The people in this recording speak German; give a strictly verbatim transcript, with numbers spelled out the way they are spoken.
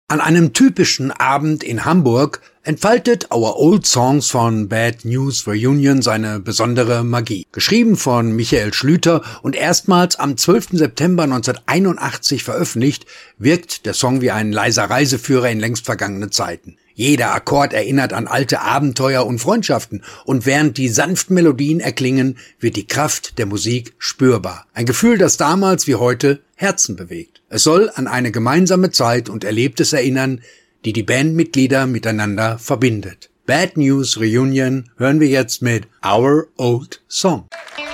An einem typischen Abend in Hamburg entfaltet Our Old Songs von Bad News Reunion seine besondere Magie. Geschrieben von Michael Schlüter und erstmals am zwölften September neunzehnhunderteinundachtzig veröffentlicht, wirkt der Song wie ein leiser Reiseführer in längst vergangene Zeiten. Jeder Akkord erinnert an alte Abenteuer und Freundschaften und während die sanften Melodien erklingen, wird die Kraft der Musik spürbar. Ein Gefühl, das damals wie heute Herzen bewegt. Es soll an eine gemeinsame Zeit und Erlebtes erinnern, die die Bandmitglieder miteinander verbindet. Bad News Reunion hören wir jetzt mit Our Old Song.